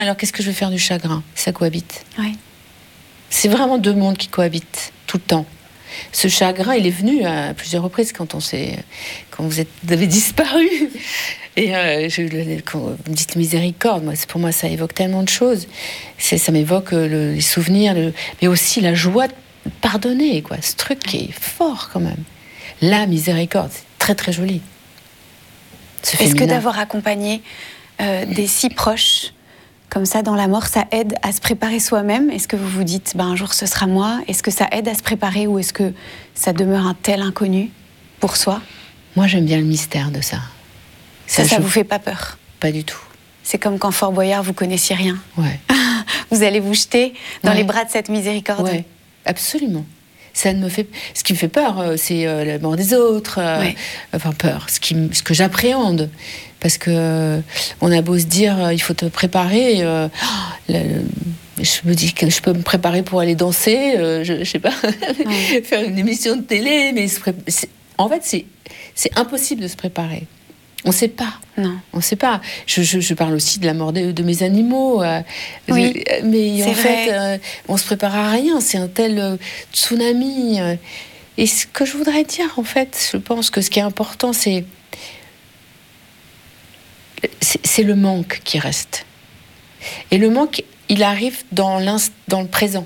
Alors qu'est-ce que je vais faire du chagrin? Ça cohabite. Oui. C'est vraiment deux mondes qui cohabitent tout le temps. Ce chagrin, il est venu à plusieurs reprises quand vous avez disparu. Et quand vous me dites miséricorde, pour moi, ça évoque tellement de choses. Ça m'évoque les souvenirs, mais aussi la joie de pardonner, quoi. Ce truc qui est fort quand même. La miséricorde, c'est très très joli. Est-ce que d'avoir accompagné des si proches comme ça dans la mort, ça aide à se préparer soi-même? Est-ce que vous vous dites, un jour ce sera moi? Est-ce que ça aide à se préparer ou est-ce que ça demeure un tel inconnu pour soi? Moi, j'aime bien le mystère de ça. Ça vous fait pas peur? Pas du tout. C'est comme quand Fort Boyard, vous connaissiez rien. Ouais. Vous allez vous jeter dans les bras de cette miséricorde. Ouais, absolument. Ça ne me fait... Ce qui me fait peur, c'est la mort des autres. Enfin, peur. Ce que j'appréhende. Parce que on a beau se dire, il faut te préparer. Je me dis que je peux me préparer pour aller danser. Je sais pas, faire une émission de télé. Mais en fait, c'est impossible de se préparer. On ne sait pas. Non. On ne sait pas. Je parle aussi de la mort de mes animaux. Oui, mais en fait, on ne se prépare à rien. C'est un tel tsunami. Et ce que je voudrais dire, en fait, je pense que ce qui est important, c'est le manque qui reste. Et le manque, il arrive dans le présent.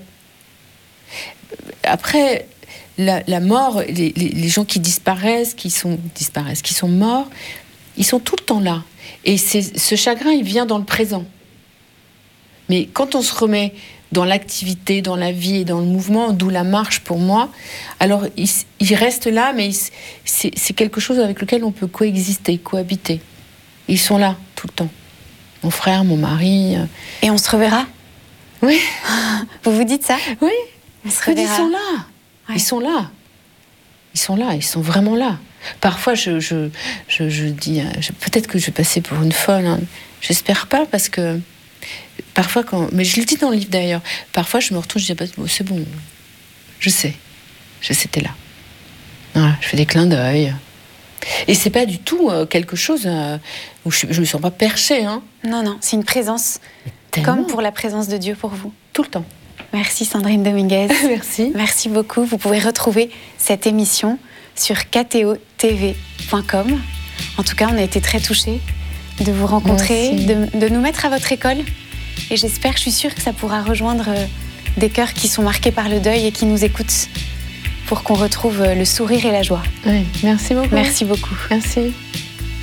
Après, la mort, les gens qui disparaissent, qui sont morts, ils sont tout le temps là. Et ce chagrin, il vient dans le présent. Mais quand on se remet dans l'activité, dans la vie et dans le mouvement, d'où la marche pour moi, alors il reste là, mais c'est quelque chose avec lequel on peut coexister, cohabiter. Ils sont là, tout le temps. Mon frère, mon mari... Et on se reverra? Oui. Vous vous dites ça? Oui. On se reverra. Ils sont là. Ouais. Ils sont là. Ils sont là. Ils sont vraiment là. Parfois, je dis... peut-être que je vais passer pour une folle. Hein. J'espère pas, parce que... Parfois, mais je le dis dans le livre, d'ailleurs. Parfois, je me retourne, je dis, c'est bon. Je sais. T'es là. Voilà, je fais des clins d'œil. Et c'est pas du tout quelque chose où je me sens pas perchée. Hein. Non, c'est une présence. Tellement. Comme pour la présence de Dieu pour vous. Tout le temps. Merci Sandrine Dominguez. Merci. Merci beaucoup. Vous pouvez retrouver cette émission sur ktotv.com. En tout cas, on a été très touchés de vous rencontrer, de nous mettre à votre école. Et je suis sûre que ça pourra rejoindre des cœurs qui sont marqués par le deuil et qui nous écoutent pour qu'on retrouve le sourire et la joie. Oui, merci beaucoup. Merci beaucoup. Merci.